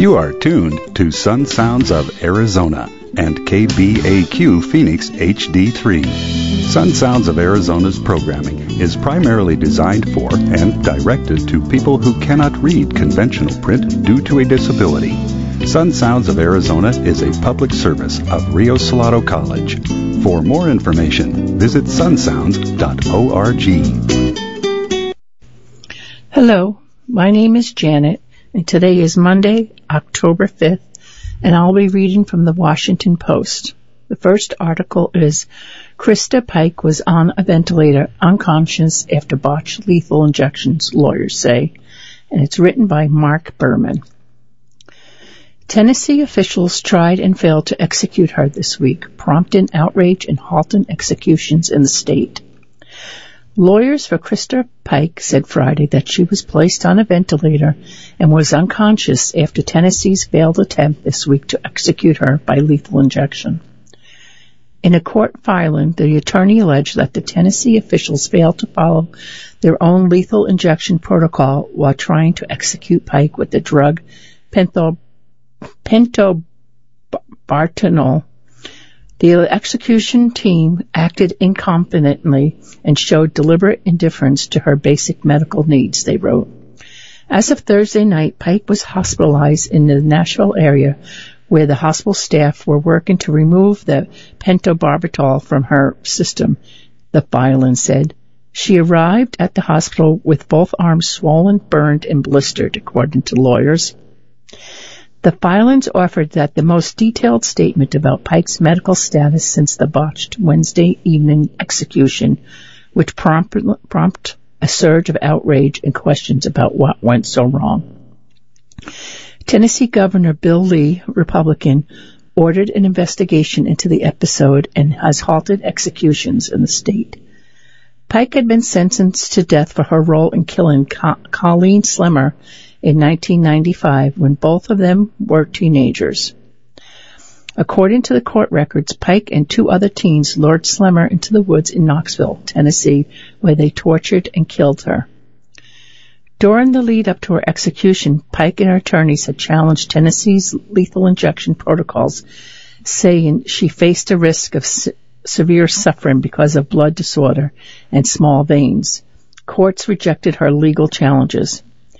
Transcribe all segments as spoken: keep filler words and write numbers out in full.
You are tuned to Sun Sounds of Arizona and K B A Q Phoenix H D three. Sun Sounds of Arizona's programming is primarily designed for and directed to people who cannot read conventional print due to a disability. Sun Sounds of Arizona is a public service of Rio Salado College. For more information, visit sun sounds dot org. Hello, my name is Janet, and today is Monday, October fifth, and I'll be reading from the Washington Post. The first article is, Krista Pike was on a ventilator, unconscious after botched lethal injections, lawyers say, and it's written by Mark Berman. Tennessee officials tried and failed to execute her this week, prompting outrage and halting executions in the state. Lawyers for Krista Pike said Friday that she was placed on a ventilator and was unconscious after Tennessee's failed attempt this week to execute her by lethal injection. In a court filing, the attorney alleged that the Tennessee officials failed to follow their own lethal injection protocol while trying to execute Pike with the drug pentho- pentobarbital. The execution team acted incompetently and showed deliberate indifference to her basic medical needs, they wrote. As of Thursday night, Pike was hospitalized in the Nashville area where the hospital staff were working to remove the pentobarbital from her system, the filing said. She arrived at the hospital with both arms swollen, burned, and blistered, according to lawyers. The filings offered that the most detailed statement about Pike's medical status since the botched Wednesday evening execution, which prompt, prompt a surge of outrage and questions about what went so wrong. Tennessee Governor Bill Lee, Republican, ordered an investigation into the episode and has halted executions in the state. Pike had been sentenced to death for her role in killing Co- Colleen Slimmer in nineteen ninety-five, when both of them were teenagers. According to the court records, Pike and two other teens lured Slimmer into the woods in Knoxville, Tennessee, where they tortured and killed her. During the lead-up to her execution, Pike and her attorneys had challenged Tennessee's lethal injection protocols, saying she faced a risk of se- severe suffering because of blood disorder and small veins. Courts rejected her legal challenges.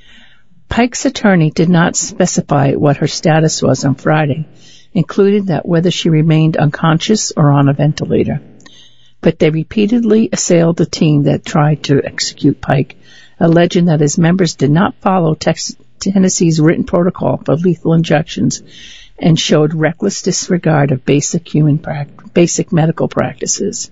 Pike's attorney did not specify what her status was on Friday, including that whether she remained unconscious or on a ventilator. But they repeatedly assailed the team that tried to execute Pike, alleging that his members did not follow Tex- Tennessee's written protocol for lethal injections and showed reckless disregard of basic human pra- basic medical practices.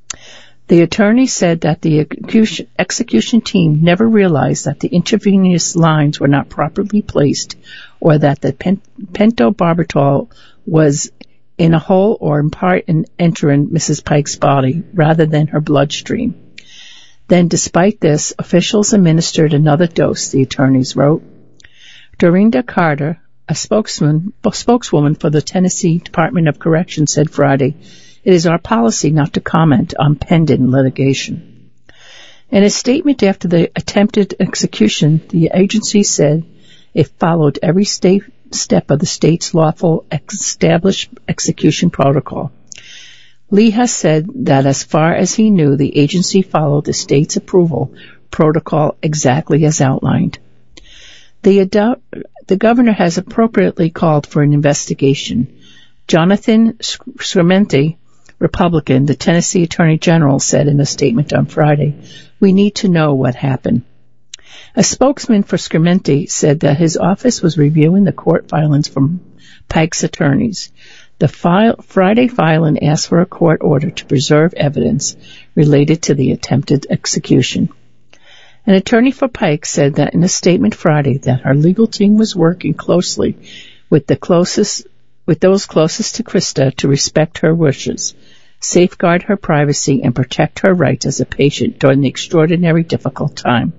The attorney said that the execution, execution team never realized that the intravenous lines were not properly placed or that the pen, pentobarbital was in a hole or in part in entering Missus Pike's body rather than her bloodstream. Then, despite this, officials administered another dose, the attorneys wrote. Dorinda Carter, a spokesman, spokeswoman for the Tennessee Department of Corrections, said Friday, "It is our policy not to comment on pending litigation." In a statement after the attempted execution, the agency said it followed every state step of the state's lawful established execution protocol. Lee has said that as far as he knew, the agency followed the state's approval protocol exactly as outlined. The, adu- the governor has appropriately called for an investigation. Jonathan Scrimente, Republican, the Tennessee Attorney General, said in a statement on Friday, "We need to know what happened." A spokesman for Scrimente said that his office was reviewing the court filings from Pike's attorneys. The file, Friday filing asked for a court order to preserve evidence related to the attempted execution. An attorney for Pike said that in a statement Friday that her legal team was working closely with the closest with those closest to Krista to respect her wishes, safeguard her privacy, and protect her rights as a patient during the extraordinary difficult time.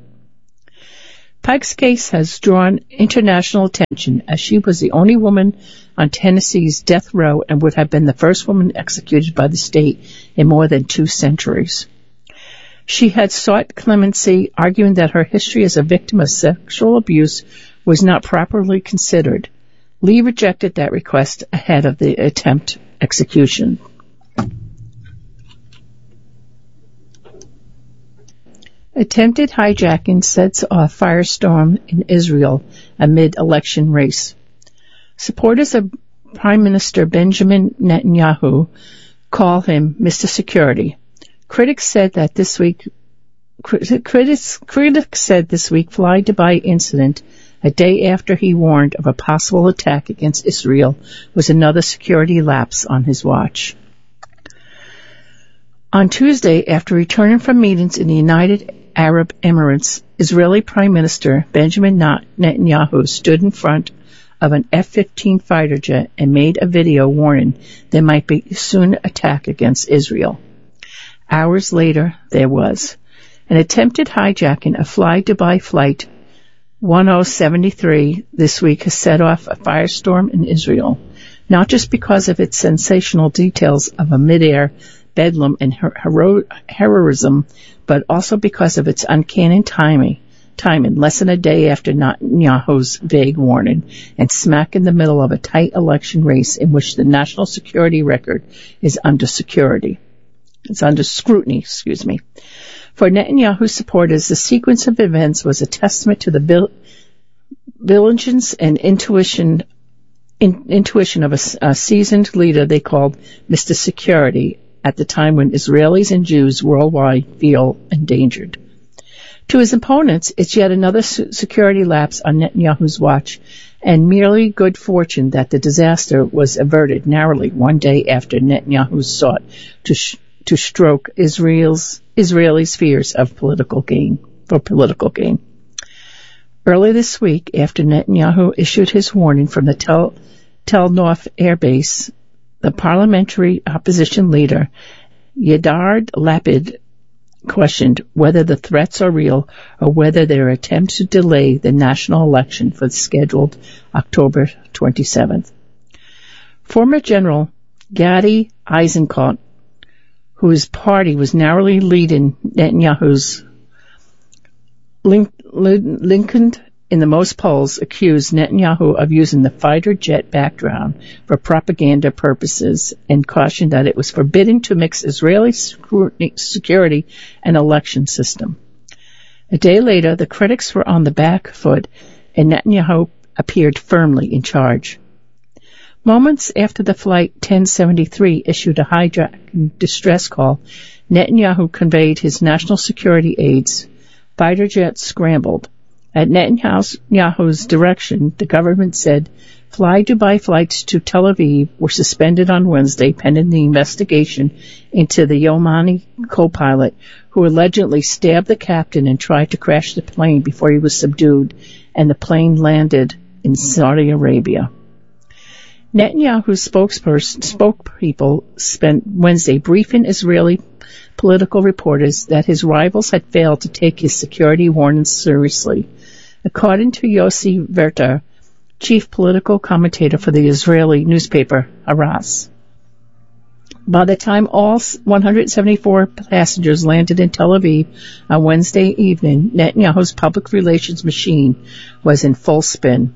Pike's case has drawn international attention as she was the only woman on Tennessee's death row and would have been the first woman executed by the state in more than two centuries. She had sought clemency, arguing that her history as a victim of sexual abuse was not properly considered. Lee rejected that request ahead of the attempt execution. Attempted hijacking sets off firestorm in Israel amid election race. Supporters of Prime Minister Benjamin Netanyahu call him Mister Security. Critics said that this week critics, critics said this week Fly Dubai incident, a day after he warned of a possible attack against Israel, was another security lapse on his watch. On Tuesday, after returning from meetings in the United Arab Emirates, Israeli Prime Minister Benjamin Netanyahu stood in front of an F fifteen fighter jet and made a video warning there might be soon attack against Israel. Hours later, there was. An attempted hijacking of Fly Dubai Flight ten seventy-three this week has set off a firestorm in Israel, not just because of its sensational details of a mid-air bedlam and hero- heroism, but also because of its uncanny timing, timing less than a day after Netanyahu's vague warning, and smack in the middle of a tight election race in which the national security record is under security. It's under scrutiny, excuse me. For Netanyahu supporters, the sequence of events was a testament to the bil- diligence and intuition in, intuition of a, a seasoned leader they called Mister Security at the time when Israelis and Jews worldwide feel endangered. To his opponents, it's yet another security lapse on Netanyahu's watch, and merely good fortune that the disaster was averted narrowly one day after Netanyahu sought to sh- to stroke Israel's Israelis' fears of political gain for political gain. Early this week, after Netanyahu issued his warning from the Tel Tel Nof air base, the parliamentary opposition leader Yair Lapid questioned whether the threats are real or whether they are attempts to delay the national election for the scheduled October twenty-seventh. Former General Gadi Eisenkot, whose party was narrowly leading Netanyahu's Lincoln in the most polls, accused Netanyahu of using the fighter jet background for propaganda purposes and cautioned that it was forbidden to mix Israeli security and election system. A day later, the critics were on the back foot and Netanyahu appeared firmly in charge. Moments after the Flight ten seventy-three issued a hijacking distress call, Netanyahu conveyed his national security aides. Fighter jets scrambled. At Netanyahu's direction, the government said Fly Dubai flights to Tel Aviv were suspended on Wednesday pending the investigation into the Yemeni co-pilot who allegedly stabbed the captain and tried to crash the plane before he was subdued and the plane landed in Saudi Arabia. Netanyahu's spokesperson, spokespeople spent Wednesday briefing Israeli political reporters that his rivals had failed to take his security warnings seriously. According to Yossi Verter, chief political commentator for the Israeli newspaper Haaretz, by the time all one hundred seventy-four passengers landed in Tel Aviv on Wednesday evening, Netanyahu's public relations machine was in full spin.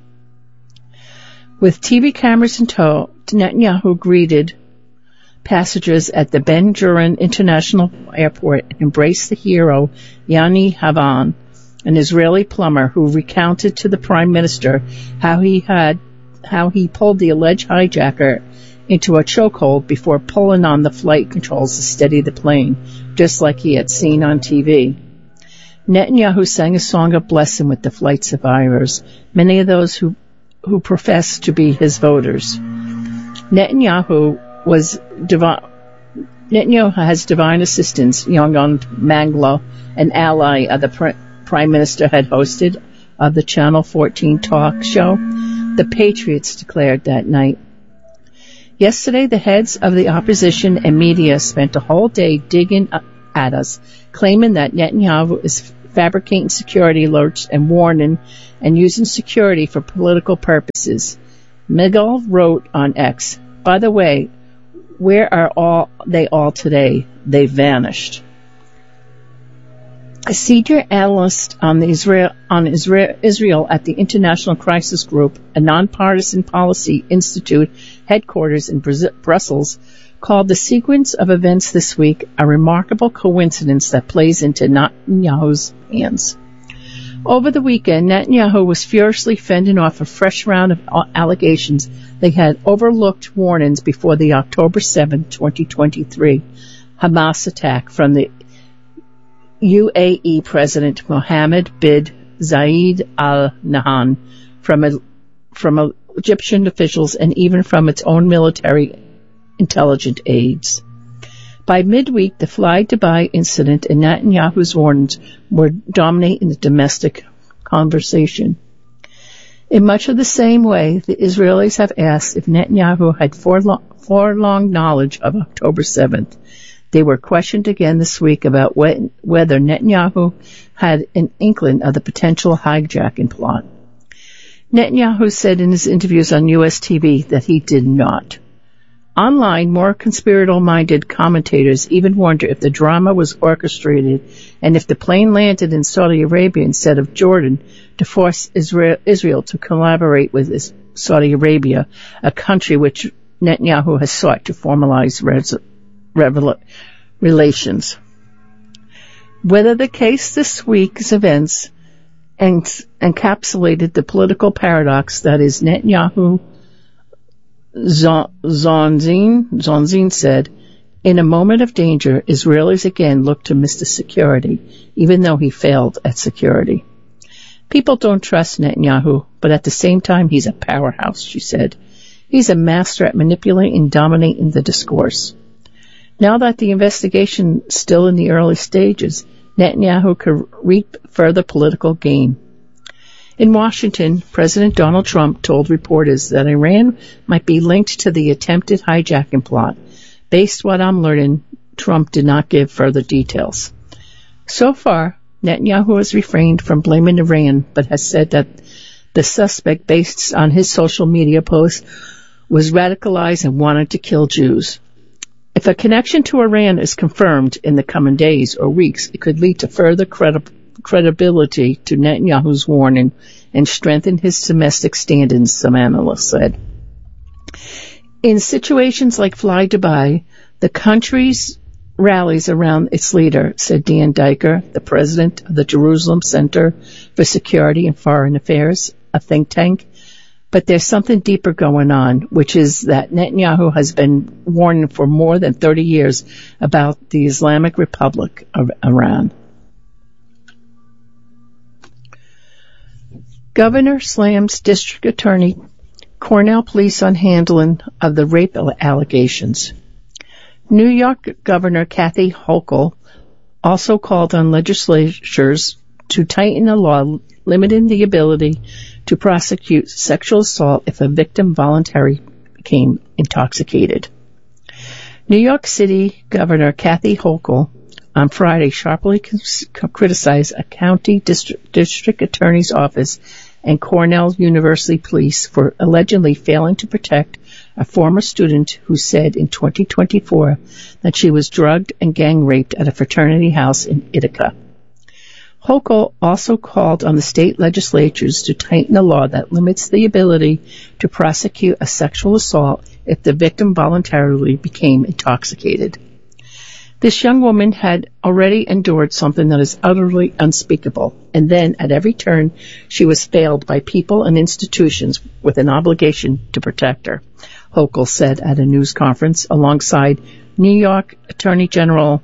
With T V cameras in tow, Netanyahu greeted passengers at the Ben Gurion International Airport and embraced the hero Yanni Havan, an Israeli plumber who recounted to the Prime Minister how he had how he pulled the alleged hijacker into a chokehold before pulling on the flight controls to steady the plane, just like he had seen on T V. Netanyahu sang a song of blessing with the flight survivors, many of those who who professed to be his voters. Netanyahu was divine. Netanyahu has divine assistance. Young Mangla, an ally of the pr- Prime Minister, had hosted of the Channel fourteen talk show. The Patriots declared that night. Yesterday, the heads of the opposition and media spent a whole day digging at us, claiming that Netanyahu is fabricating security alerts and warning and using security for political purposes. Miguel wrote on X, "By the way, where are all they all today? They vanished." A senior analyst on the Israel, on Israel, Israel at the International Crisis Group, a nonpartisan policy institute headquarters in Brussels, called the sequence of events this week a remarkable coincidence that plays into Netanyahu's hands. Over the weekend, Netanyahu was furiously fending off a fresh round of allegations that had overlooked warnings before the October seventh, twenty twenty-three Hamas attack from the U A E President Mohammed bin Zayed Al Nahyan, from a, from Egyptian officials, and even from its own military intelligence aides. By midweek, the Fly Dubai incident and Netanyahu's warnings were dominating the domestic conversation. In much of the same way, the Israelis have asked if Netanyahu had forelong, forelong knowledge of October seventh. They were questioned again this week about when, whether Netanyahu had an inkling of the potential hijacking plot. Netanyahu said in his interviews on U S T V that he did not. Online, more conspiratorial-minded commentators even wonder if the drama was orchestrated and if the plane landed in Saudi Arabia instead of Jordan to force Israel, Israel to collaborate with Saudi Arabia, a country which Netanyahu has sought to formalize res- revel- relations. Whether the case this week's events encapsulated the political paradox that is Netanyahu, Zonzin, Zonzin said, in a moment of danger, Israelis again looked to Mister Security, even though he failed at security. People don't trust Netanyahu, but at the same time, he's a powerhouse, she said. He's a master at manipulating and dominating the discourse. Now that the investigation is still in the early stages, Netanyahu could reap further political gain. In Washington, President Donald Trump told reporters that Iran might be linked to the attempted hijacking plot. Based on what I'm learning, Trump did not give further details. So far, Netanyahu has refrained from blaming Iran, but has said that the suspect, based on his social media post, was radicalized and wanted to kill Jews. If a connection to Iran is confirmed in the coming days or weeks, it could lead to further credibility credibility to Netanyahu's warning and strengthen his domestic standings, some analysts said. In situations like Fly Dubai, the country's rallies around its leader, said Dan Diker, the president of the Jerusalem Center for Security and Foreign Affairs, a think tank. But there's something deeper going on, which is that Netanyahu has been warning for more than thirty years about the Islamic Republic of Iran. Governor slams District Attorney Cornell Police on handling of the rape allegations. New York Governor Kathy Hochul also called on legislatures to tighten a law limiting the ability to prosecute sexual assault if a victim voluntarily became intoxicated. New York City Governor Kathy Hochul on Friday sharply criticized a county district, district attorney's office and Cornell University police for allegedly failing to protect a former student who said in twenty twenty-four that she was drugged and gang raped at a fraternity house in Ithaca. Hochul also called on the state legislatures to tighten a law that limits the ability to prosecute a sexual assault if the victim voluntarily became intoxicated. This young woman had already endured something that is utterly unspeakable, and then at every turn she was failed by people and institutions with an obligation to protect her, Hochul said at a news conference alongside New York Attorney General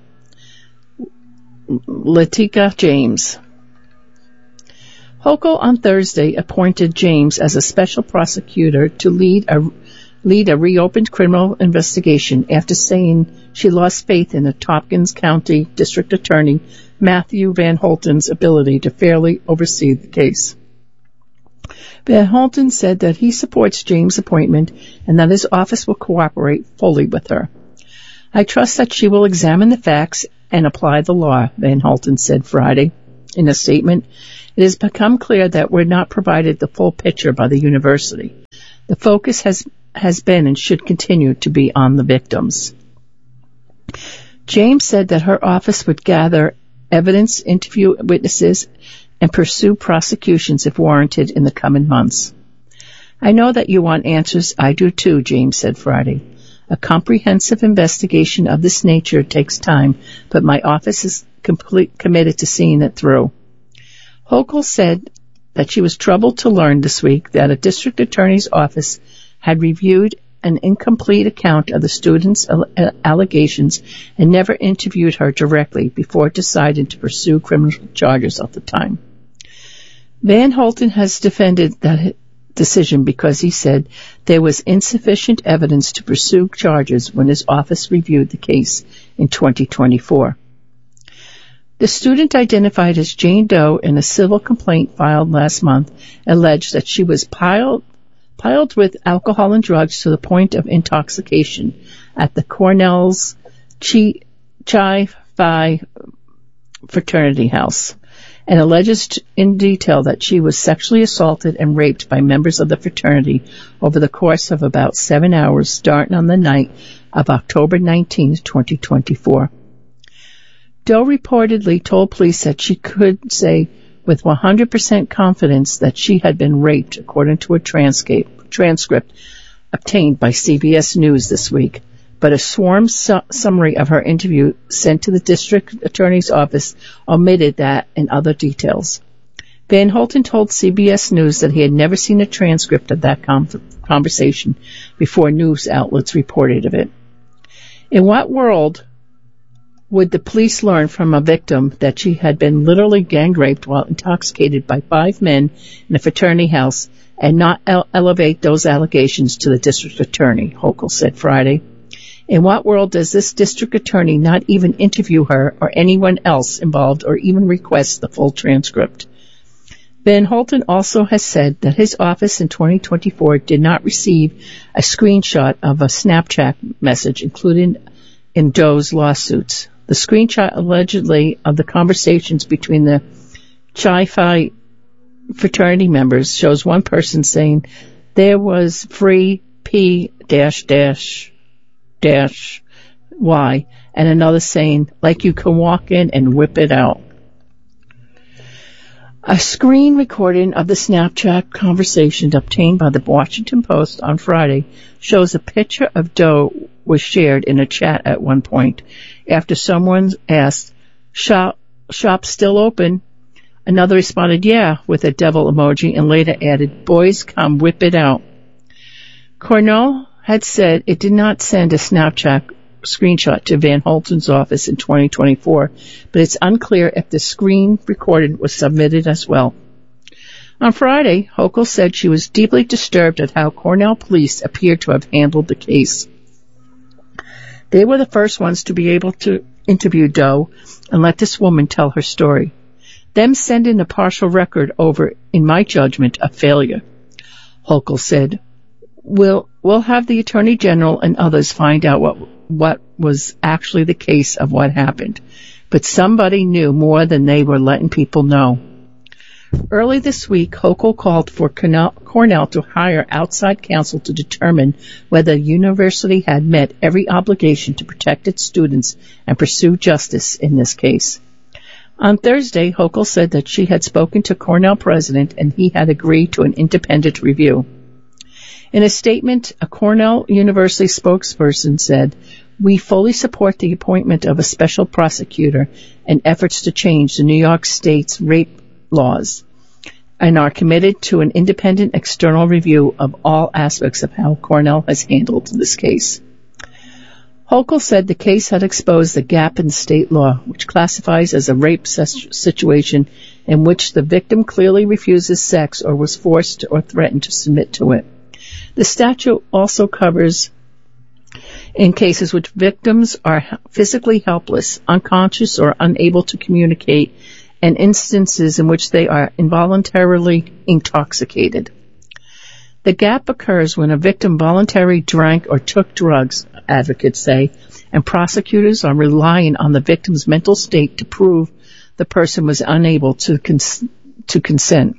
Letitia James. Hochul on Thursday appointed James as a special prosecutor to lead a lead a reopened criminal investigation after saying she lost faith in the Tompkins County District Attorney Matthew Van Holten's ability to fairly oversee the case. Van Holten said that he supports James' appointment and that his office will cooperate fully with her. I trust that she will examine the facts and apply the law, Van Holten said Friday. In a statement, it has become clear that we're not provided the full picture by the university. The focus has has been and should continue to be on the victims. James said that her office would gather evidence, interview witnesses, and pursue prosecutions if warranted in the coming months. I know that you want answers. I do too, James said Friday. A comprehensive investigation of this nature takes time, but my office is complete, committed to seeing it through. Hochul said that she was troubled to learn this week that a district attorney's office had reviewed an incomplete account of the student's allegations and never interviewed her directly before deciding to pursue criminal charges at the time. Van Holten has defended that decision because he said there was insufficient evidence to pursue charges when his office reviewed the case in twenty twenty-four. The student, identified as Jane Doe in a civil complaint filed last month, alleged that she was piled, piled with alcohol and drugs to the point of intoxication at the Cornell's Chi, Chi Phi fraternity house, and alleges in detail that she was sexually assaulted and raped by members of the fraternity over the course of about seven hours starting on the night of October nineteenth, twenty twenty-four. Doe reportedly told police that she could say with one hundred percent confidence that she had been raped, according to a transcript, transcript obtained by C B S News this week. But a sworn su- summary of her interview sent to the district attorney's office omitted that and other details. Van Holten told C B S News that he had never seen a transcript of that com- conversation before news outlets reported of it. In what world would the police learn from a victim that she had been literally gang raped while intoxicated by five men in a fraternity house and not ele- elevate those allegations to the district attorney, Hochul said Friday. In what world does this district attorney not even interview her or anyone else involved or even request the full transcript? Van Holten also has said that his office in twenty twenty-four did not receive a screenshot of a Snapchat message included in Doe's lawsuits. The screenshot allegedly of the conversations between the Chi Phi fraternity members shows one person saying there was free P dash dash dash Y and another saying like you can walk in and whip it out. A screen recording of the Snapchat conversation obtained by the Washington Post on Friday shows a picture of Doe was shared in a chat at one point. After someone asked, shop, shop still open? Another responded, yeah, with a devil emoji, and later added, boys, come whip it out. Cornell had said it did not send a Snapchat screenshot to Van Holten's office in twenty twenty-four, but it's unclear if the screen recorded was submitted as well. On Friday, Hochul said she was deeply disturbed at how Cornell police appeared to have handled the case. They were the first ones to be able to interview Doe and let this woman tell her story. Them sending a partial record over, in my judgment, a failure. Hochul said, We'll, we'll have the Attorney General and others find out what, what was actually the case of what happened. But somebody knew more than they were letting people know. Early this week, Hochul called for Cornell to hire outside counsel to determine whether the university had met every obligation to protect its students and pursue justice in this case. On Thursday, Hochul said that she had spoken to Cornell president and he had agreed to an independent review. In a statement, a Cornell University spokesperson said, we fully support the appointment of a special prosecutor and efforts to change the New York State's rape laws and are committed to an independent external review of all aspects of how Cornell has handled this case. Hochul said the case had exposed the gap in state law, which classifies as a rape situation in which the victim clearly refuses sex or was forced or threatened to submit to it. The statute also covers in cases which victims are physically helpless, unconscious, or unable to communicate, and instances in which they are involuntarily intoxicated. The gap occurs when a victim voluntarily drank or took drugs, advocates say, and prosecutors are relying on the victim's mental state to prove the person was unable to cons- to consent.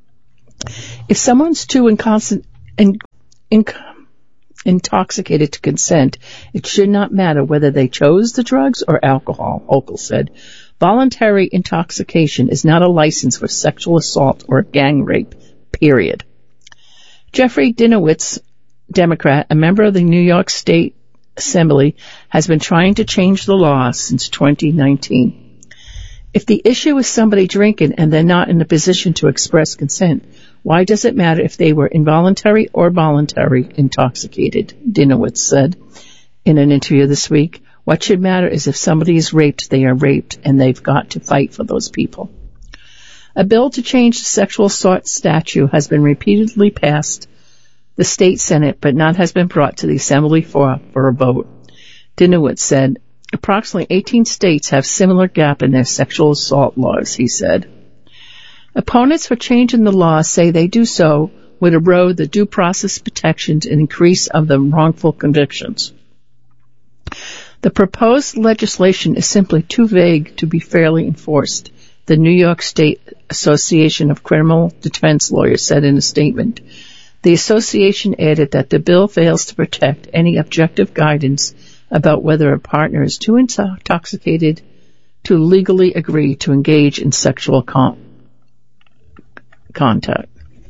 If someone's too inconstant, in, in, intoxicated to consent, it should not matter whether they chose the drugs or alcohol, Hochul said. Voluntary intoxication is not a license for sexual assault or gang rape, period. Jeffrey Dinowitz, Democrat, a member of the New York State Assembly, has been trying to change the law since twenty nineteen. If the issue is somebody drinking and they're not in a position to express consent, why does it matter if they were involuntary or voluntary intoxicated? Dinowitz said in an interview this week. What should matter is if somebody is raped, they are raped, and they've got to fight for those people. A bill to change the sexual assault statute has been repeatedly passed the state Senate, but none has been brought to the Assembly for, for a vote. Dinowitz said, approximately eighteen states have similar gap in their sexual assault laws, he said. Opponents for changing the law say they do so would erode the due process protections and increase of the wrongful convictions. The proposed legislation is simply too vague to be fairly enforced, the New York State Association of Criminal Defense Lawyers said in a statement. The association added that the bill fails to protect any objective guidance about whether a partner is too intoxicated to legally agree to engage in sexual con- contact.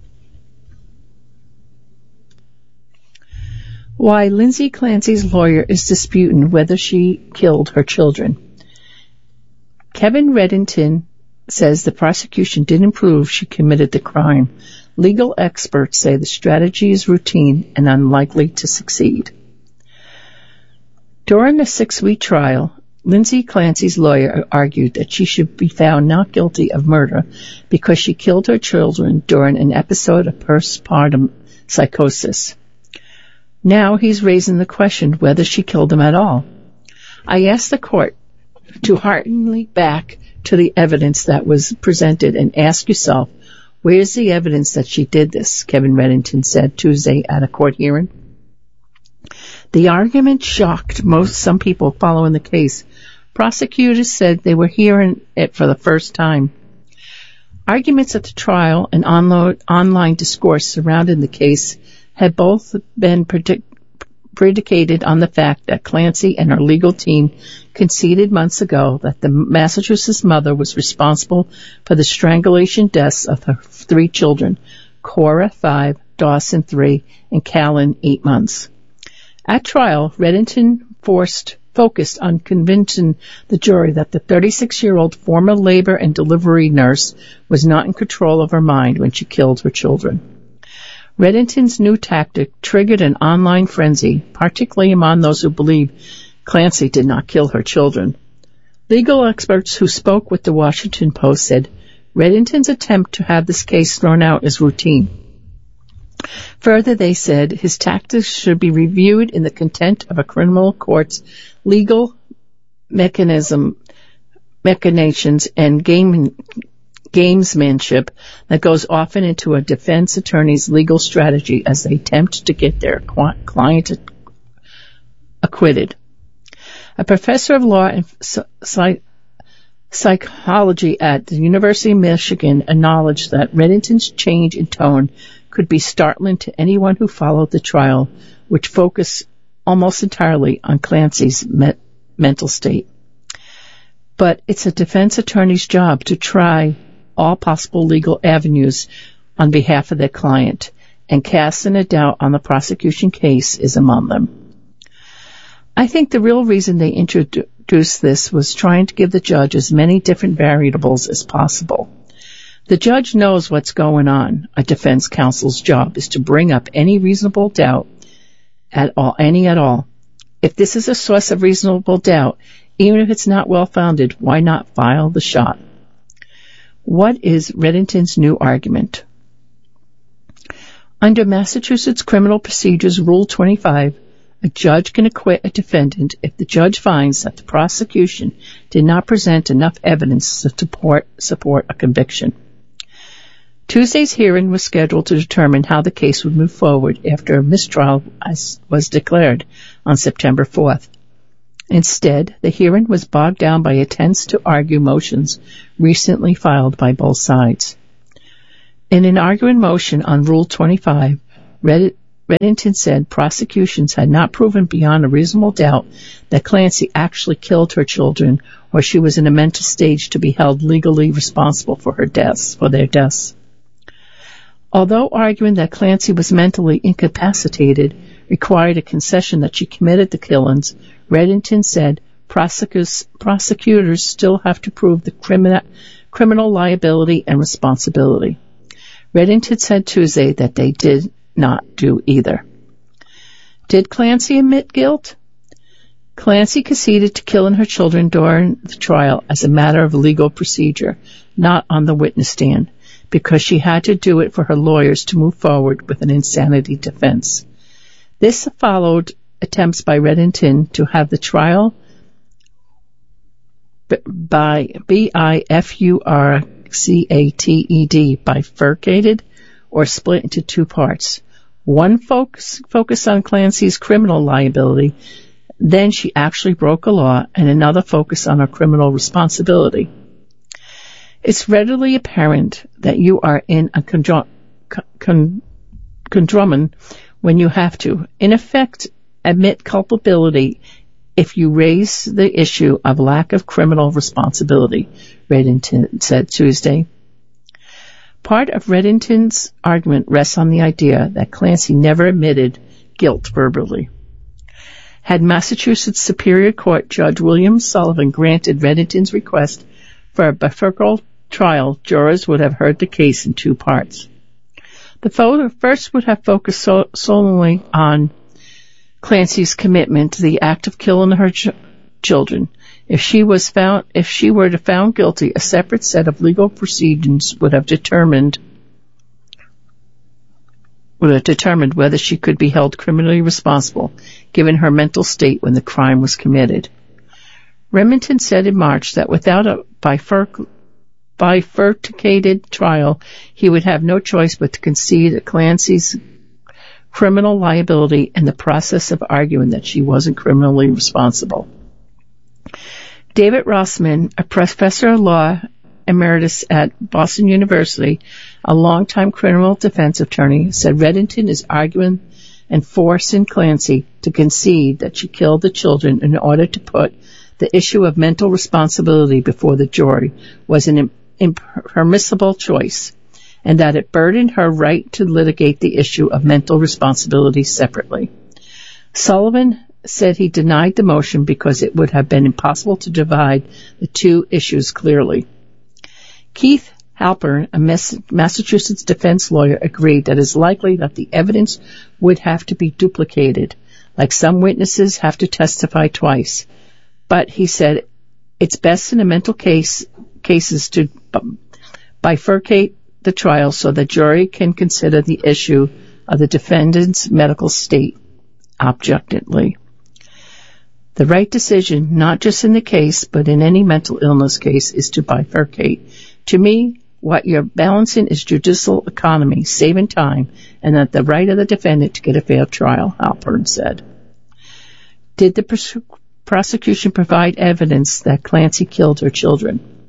Why Lindsay Clancy's lawyer is disputing whether she killed her children. Kevin Reddington says the prosecution didn't prove she committed the crime. Legal experts say the strategy is routine and unlikely to succeed. During the six-week trial, Lindsay Clancy's lawyer argued that she should be found not guilty of murder because she killed her children during an episode of postpartum psychosis. Now he's raising the question whether she killed them at all. I asked the court to hearten back to the evidence that was presented and ask yourself, where's the evidence that she did this? Kevin Reddington said Tuesday at a court hearing. The argument shocked most some people following the case. Prosecutors said they were hearing it for the first time. Arguments at the trial and onlo- online discourse surrounding the case had both been predict- predicated on the fact that Clancy and her legal team conceded months ago that the Massachusetts mother was responsible for the strangulation deaths of her three children, Cora, five, Dawson, three, and Callan, eight months. At trial, Reddington forced, focused on convincing the jury that the thirty-six-year-old former labor and delivery nurse was not in control of her mind when she killed her children. Reddington's new tactic triggered an online frenzy, particularly among those who believe Clancy did not kill her children. Legal experts who spoke with the Washington Post said Reddington's attempt to have this case thrown out is routine. Further, they said his tactics should be reviewed in the content of a criminal court's legal mechanism, machinations and game, gamesmanship that goes often into a defense attorney's legal strategy as they attempt to get their client acquitted. A professor of law and psych- psychology at the University of Michigan acknowledged that Reddington's change in tone could be startling to anyone who followed the trial, which focused almost entirely on Clancy's me- mental state. But it's a defense attorney's job to try all possible legal avenues on behalf of their client, and casting a doubt on the prosecution case is among them. I think the real reason they introduced this was trying to give the judge as many different variables as possible. The judge knows what's going on. A defense counsel's job is to bring up any reasonable doubt at all, any at all. If this is a source of reasonable doubt, even if it's not well-founded, why not file the shot? What is Reddington's new argument? Under Massachusetts Criminal Procedures Rule twenty-five, a judge can acquit a defendant if the judge finds that the prosecution did not present enough evidence to support, support a conviction. Tuesday's hearing was scheduled to determine how the case would move forward after a mistrial was declared on September fourth. Instead, the hearing was bogged down by attempts to argue motions recently filed by both sides. In an arguing motion on Rule twenty-five, Reddington said prosecutions had not proven beyond a reasonable doubt that Clancy actually killed her children or she was in a mental stage to be held legally responsible for her deaths, for their deaths. Although arguing that Clancy was mentally incapacitated required a concession that she committed the killings, Reddington said prosecutors, prosecutors still have to prove the criminal, criminal liability and responsibility. Reddington said Tuesday that they did not do either. Did Clancy admit guilt? Clancy conceded to killing her children during the trial as a matter of legal procedure, not on the witness stand, because she had to do it for her lawyers to move forward with an insanity defense. This followed attempts by Reddington to have the trial by B I F U R C A T E D bifurcated or split into two parts. One focus, focused on Clancy's criminal liability, then she actually broke a law, and another focused on her criminal responsibility. It's readily apparent that you are in a conundrum con, con, when you have to, in effect, admit culpability if you raise the issue of lack of criminal responsibility, Reddington said Tuesday. Part of Reddington's argument rests on the idea that Clancy never admitted guilt verbally. Had Massachusetts Superior Court Judge William Sullivan granted Reddington's request for a bifurcal trial, jurors would have heard the case in two parts. The first would have focused so- solely on Clancy's commitment to the act of killing her ch- children. If she was found, if she were to found guilty, a separate set of legal proceedings would have determined would have determined whether she could be held criminally responsible, given her mental state when the crime was committed. Remington said in March that without a bifurc- bifurcated trial, he would have no choice but to concede that Clancy's criminal liability in the process of arguing that she wasn't criminally responsible. David Rossman, a professor of law emeritus at Boston University, a longtime criminal defense attorney, said Reddington is arguing and forcing Clancy to concede that she killed the children in order to put the issue of mental responsibility before the jury was an impermissible choice, and that it burdened her right to litigate the issue of mental responsibility separately. Sullivan said he denied the motion because it would have been impossible to divide the two issues clearly. Keith Halpern, a Massachusetts defense lawyer, agreed that it is likely that the evidence would have to be duplicated, like some witnesses have to testify twice. But he said it's best in a mental case cases to bifurcate the trial so the jury can consider the issue of the defendant's medical state objectively. The right decision, not just in the case, but in any mental illness case, is to bifurcate. To me, what you're balancing is judicial economy, saving time, and that the right of the defendant to get a fair trial, Halpern said. Did the pers- prosecution provide evidence that Clancy killed her children?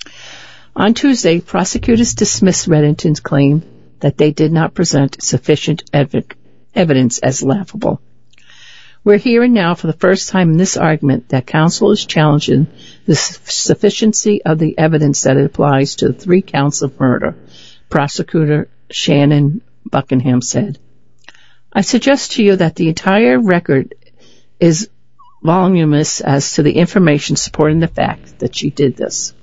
On Tuesday, prosecutors dismissed Reddington's claim that they did not present sufficient ev- evidence as laughable. We're hearing now for the first time in this argument that counsel is challenging the sufficiency of the evidence that it applies to the three counts of murder, Prosecutor Shannon Buckingham said. I suggest to you that the entire record is voluminous as to the information supporting the fact that she did this.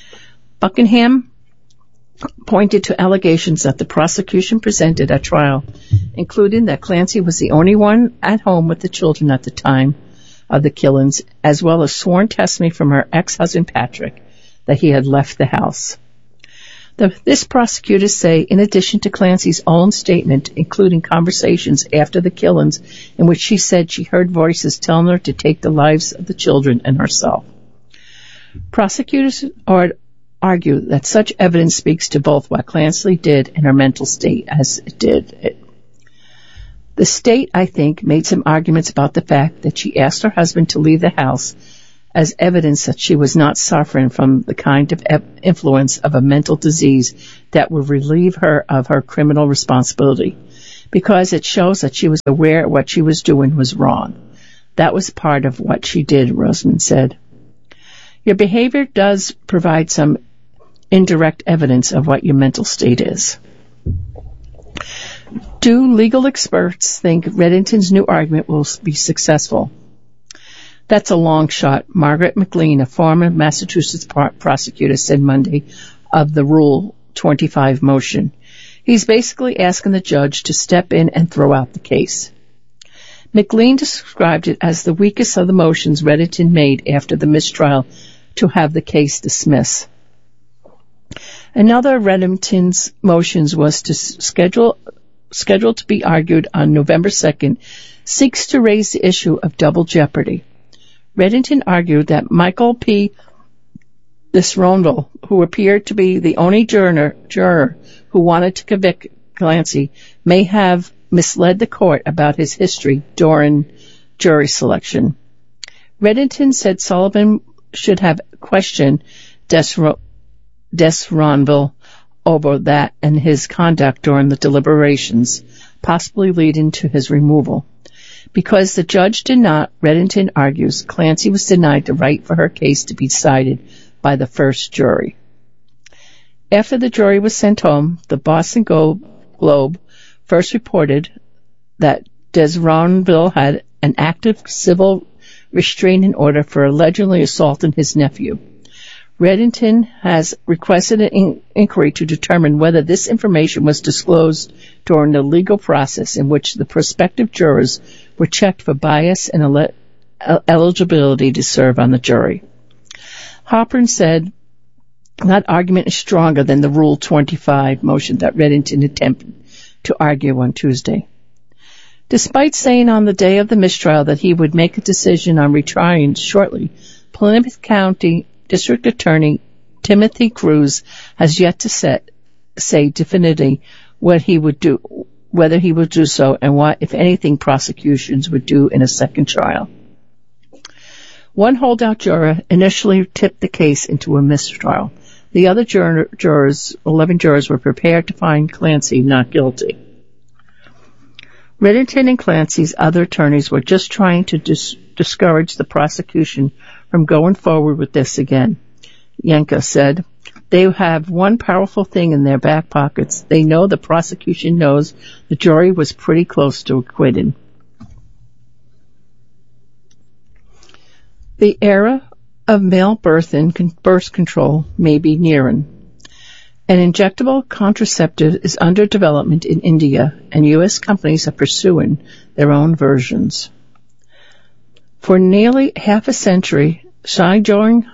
Buckingham pointed to allegations that the prosecution presented at trial, including that Clancy was the only one at home with the children at the time of the killings, as well as sworn testimony from her ex-husband Patrick that he had left the house. The, this prosecutors say, in addition to Clancy's own statement, including conversations after the killings in which she said she heard voices telling her to take the lives of the children and herself. Prosecutors are argue that such evidence speaks to both what Clancy did and her mental state as it did it. The state, I think, made some arguments about the fact that she asked her husband to leave the house as evidence that she was not suffering from the kind of influence of a mental disease that would relieve her of her criminal responsibility. because it shows that she was aware what she was doing was wrong. That was part of what she did, Rosemond said. Your behavior does provide some indirect evidence of what your mental state is. Do legal experts think Reddington's new argument will be successful? That's a long shot, Margaret McLean, a former Massachusetts prosecutor, said Monday of the Rule twenty-five motion. He's basically asking the judge to step in and throw out the case. McLean described it as the weakest of the motions Reddington made after the mistrial to have the case dismissed. Another of Reddington's motions was to schedule scheduled to be argued on November second, seeks to raise the issue of double jeopardy. Reddington argued that Michael P. Disronville, who appeared to be the only juror, juror who wanted to convict Clancy, may have misled the court about his history during jury selection. Reddington said Sullivan should have questioned Disronville over that and his conduct during the deliberations, possibly leading to his removal. Because the judge did not, Reddington argues, Clancy was denied the right for her case to be decided by the first jury. After the jury was sent home, the Boston Globe first reported that Disronville had an active civil restraining order for allegedly assaulting his nephew. Reddington has requested an in- inquiry to determine whether this information was disclosed during the legal process in which the prospective jurors were checked for bias and ele- eligibility to serve on the jury. Halpern said that argument is stronger than the Rule twenty-five motion that Reddington attempted to argue on Tuesday. Despite saying on the day of the mistrial that he would make a decision on retrying shortly, Plymouth County District Attorney Timothy Cruz has yet to set, say definitively what he would do, whether he would do so and what, if anything, prosecutions would do in a second trial. One holdout juror initially tipped the case into a mistrial. The other juror, jurors, eleven jurors, were prepared to find Clancy not guilty. Reddington and Clancy's other attorneys were just trying to dis- discourage the prosecution from going forward with this again. Yenka said, they have one powerful thing in their back pockets. They know the prosecution knows the jury was pretty close to acquitting. The era of male birth and con- birth control may be nearing. An injectable contraceptive is under development in India, and U S companies are pursuing their own versions. For nearly half a century, Shijong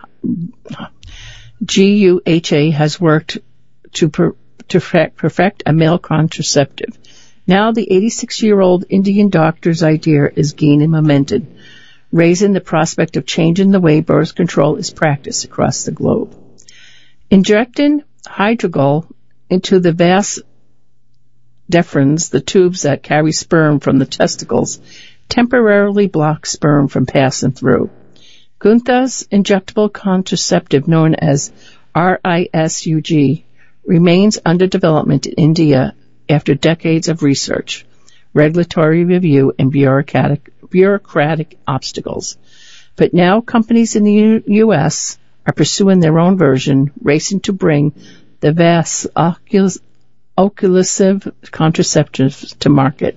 G U H A has worked to, per, to perfect a male contraceptive. Now the eighty-six-year-old Indian doctor's idea is gaining momentum, raising the prospect of changing the way birth control is practiced across the globe. Injecting hydrogel into the vas deferens, the tubes that carry sperm from the testicles, temporarily blocks sperm from passing through. Gunther's injectable contraceptive, known as R I S U G, remains under development in India after decades of research, regulatory review, and bureaucratic, bureaucratic obstacles. But now companies in the U- U.S. are pursuing their own version, racing to bring the vast ocul- occlusive contraceptives to market.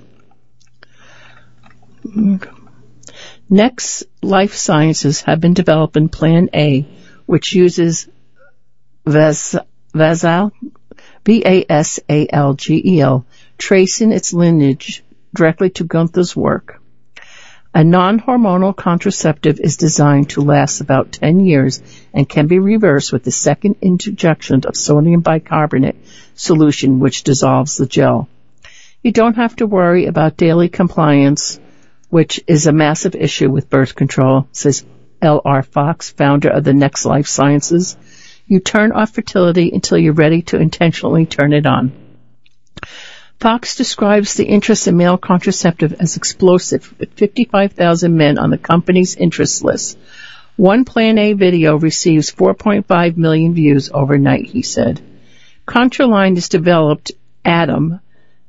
Next Life Sciences have been developing Plan A, which uses Vas- Vasal, V A S A L G E L, tracing its lineage directly to Gunther's work. A non-hormonal contraceptive is designed to last about ten years and can be reversed with the second injection of sodium bicarbonate solution, which dissolves the gel. You don't have to worry about daily compliance, which is a massive issue with birth control, says L R Fox, founder of the Next Life Sciences. You turn off fertility until you're ready to intentionally turn it on. Fox describes the interest in male contraceptive as explosive, with fifty-five thousand men on the company's interest list. One Plan A video receives four point five million views overnight, he said. Contraline has developed Adam,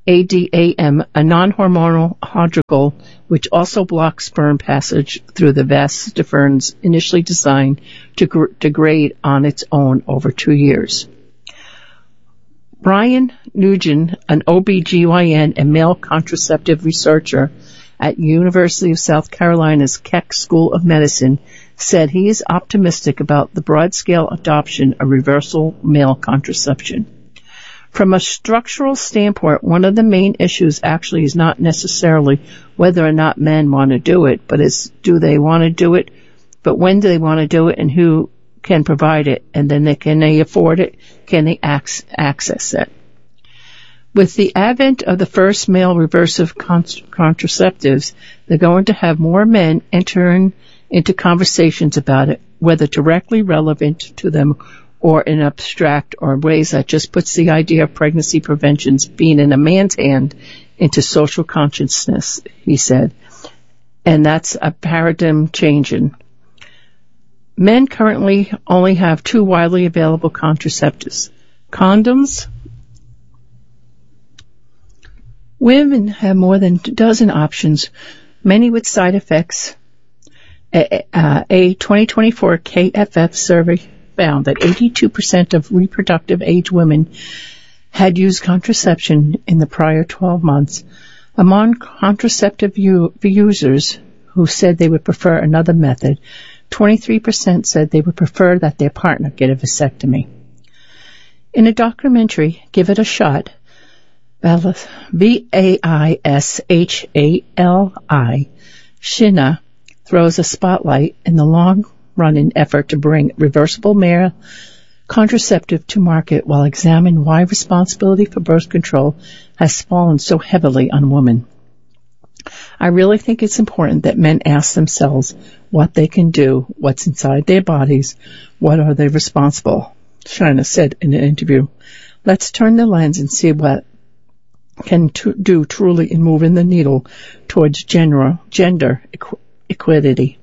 A D A M, a non-hormonal hydrogel which also blocks sperm passage through the vas deferens, initially designed to gr- degrade on its own over two years. Brian Nugent, an O B G Y N and male contraceptive researcher at University of South Carolina's Keck School of Medicine, said he is optimistic about the broad-scale adoption of reversal male contraception. From a structural standpoint, one of the main issues actually is not necessarily whether or not men want to do it, but it's do they want to do it, but when do they want to do it and who can provide it, and then they, can they afford it, can they ac- access it. With the advent of the first male reversive con- contraceptives, they're going to have more men entering into conversations about it, whether directly relevant to them or in abstract or ways that just puts the idea of pregnancy prevention being in a man's hand into social consciousness, he said. And that's a paradigm changing. Men currently only have two widely available contraceptives, condoms. Women have more than a dozen options, many with side effects. A, uh, a twenty twenty-four K F F survey found that eighty-two percent of reproductive age women had used contraception in the prior twelve months. Among contraceptive u- users who said they would prefer another method, twenty-three percent said they would prefer that their partner get a vasectomy. In a documentary, Give It a Shot, V A I S H A L I, Shina throws a spotlight in the long-running effort to bring reversible male contraceptive to market while examining why responsibility for birth control has fallen so heavily on women. I really think it's important that men ask themselves what they can do, what's inside their bodies, what are they responsible, Shina said in an interview. Let's turn the lens and see what can t- do truly in moving the needle towards gender, gender equ- equality.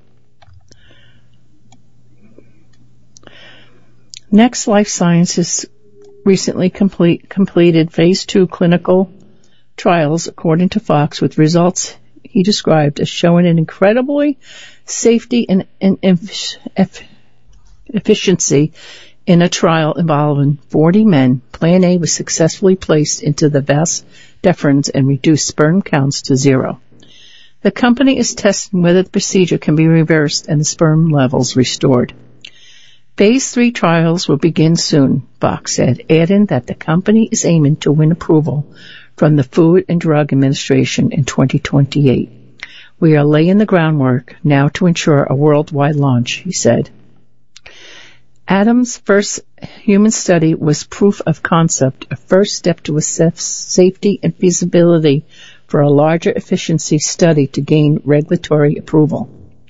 Next, Life Sciences recently complete, completed phase two clinical trials, according to Fox, with results he described as showing an incredibly safety and, and eff- efficiency in a trial involving forty men. Plan A was successfully placed into the vas deferens and reduced sperm counts to zero. The company is testing whether the procedure can be reversed and the sperm levels restored. Phase three trials will begin soon, Fox said, adding that the company is aiming to win approval from the Food and Drug Administration in twenty twenty-eight. We are laying the groundwork now to ensure a worldwide launch, he said. Adam's first human study was proof of concept, a first step to assess safety and feasibility for a larger efficiency study to gain regulatory approval.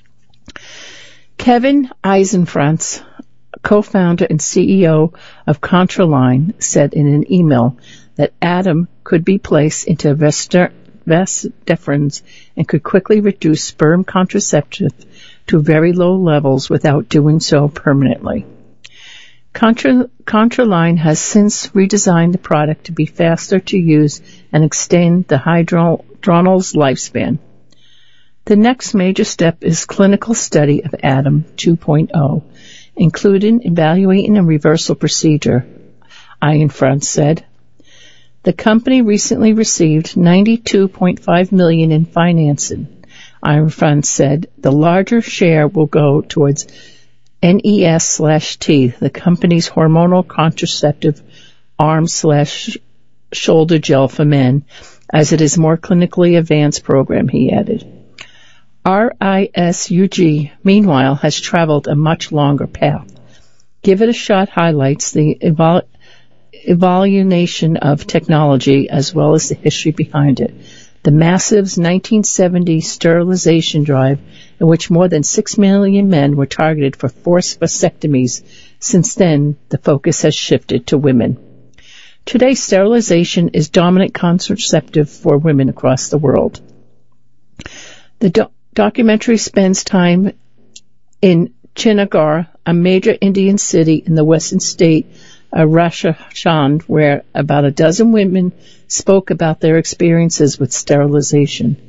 Kevin Eisenfranz, co-founder and C E O of Contraline, said in an email that Adam could be placed into vas deferens and could quickly reduce sperm contraceptive to very low levels without doing so permanently. Contra, Contraline has since redesigned the product to be faster to use and extend the hydronal's lifespan. The next major step is clinical study of Adam two point oh, including evaluating a reversal procedure, Eisenfranz said. The company recently received ninety-two point five million dollars in financing. Eisenfranz said the larger share will go towards N E S slash T, the company's hormonal contraceptive arm slash shoulder gel for men, as it is more clinically advanced program, he added. R I S U G, meanwhile, has traveled a much longer path. Give It a Shot highlights the evol- evolution of technology as well as the history behind it. The massive nineteen seventy sterilization drive in which more than six million men were targeted for forced vasectomies. Since then, the focus has shifted to women. Today, sterilization is dominant contraceptive for women across the world. The do- documentary spends time in Chinagar, a major Indian city in the western state a Rosh Hashanah where about a dozen women spoke about their experiences with sterilization.